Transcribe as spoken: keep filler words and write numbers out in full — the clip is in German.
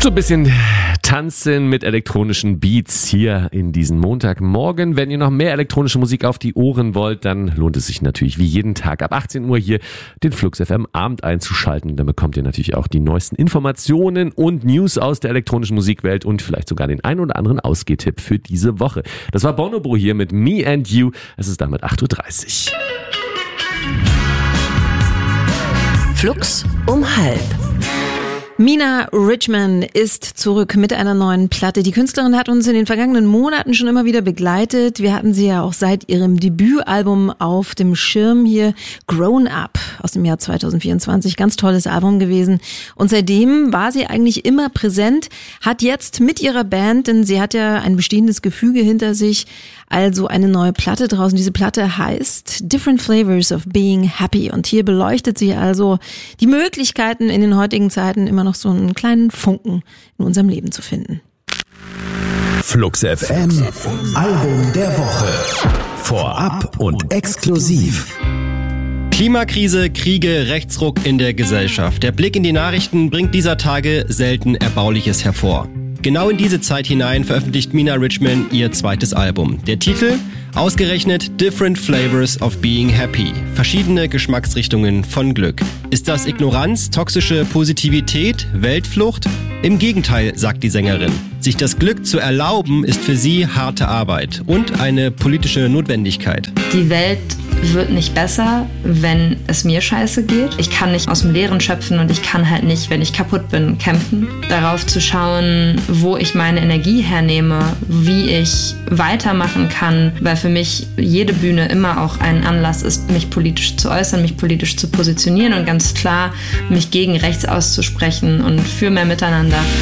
So ein bisschen tanzen mit elektronischen Beats hier in diesem Montagmorgen. Wenn ihr noch mehr elektronische Musik auf die Ohren wollt, dann lohnt es sich natürlich wie jeden Tag ab achtzehn Uhr hier den Flux F M Abend einzuschalten. Dann bekommt ihr natürlich auch die neuesten Informationen und News aus der elektronischen Musikwelt und vielleicht sogar den ein oder anderen Ausgehtipp für diese Woche. Das war Bonobo hier mit Me and You. Es ist damit acht Uhr dreißig. Flux um halb. Mina Richman ist zurück mit einer neuen Platte. Die Künstlerin hat uns in den vergangenen Monaten schon immer wieder begleitet. Wir hatten sie ja auch seit ihrem Debütalbum auf dem Schirm hier. Grown Up aus dem Jahr zwanzig vierundzwanzig. Ganz tolles Album gewesen. Und seitdem war sie eigentlich immer präsent, hat jetzt mit ihrer Band, denn sie hat ja ein bestehendes Gefüge hinter sich, also eine neue Platte draußen. Diese Platte heißt Different Flavors of Being Happy. Und hier beleuchtet sie also die Möglichkeiten in den heutigen Zeiten immer noch so einen kleinen Funken in unserem Leben zu finden. Flux F M, Album der Woche. Vorab und exklusiv. Klimakrise, Kriege, Rechtsruck in der Gesellschaft. Der Blick in die Nachrichten bringt dieser Tage selten Erbauliches hervor. Genau in diese Zeit hinein veröffentlicht Mina Richman ihr zweites Album. Der Titel? Ausgerechnet Different Flavors of Being Happy. Verschiedene Geschmacksrichtungen von Glück. Ist das Ignoranz, toxische Positivität, Weltflucht? Im Gegenteil, sagt die Sängerin. Sich das Glück zu erlauben, ist für sie harte Arbeit und eine politische Notwendigkeit. Die Welt wird nicht besser, wenn es mir scheiße geht. Ich kann nicht aus dem Leeren schöpfen und ich kann halt nicht, wenn ich kaputt bin, kämpfen. Darauf zu schauen, wo ich meine Energie hernehme, wie ich weitermachen kann, weil für mich jede Bühne immer auch ein Anlass ist, mich politisch zu äußern, mich politisch zu positionieren und ganz klar mich gegen rechts auszusprechen und für mehr Miteinander.